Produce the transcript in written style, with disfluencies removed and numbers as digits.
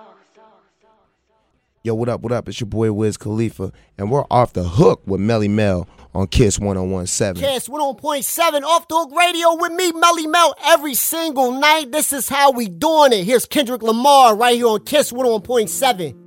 Yo, what up, what up? It's your boy Wiz Khalifa, and we're off the hook with Melly Mel on Kiss 101.7. Kiss 101.7, Off the Hook Radio with me, Melly Mel, every single night. This is how we doing it. Here's Kendrick Lamar right here on Kiss 101.7.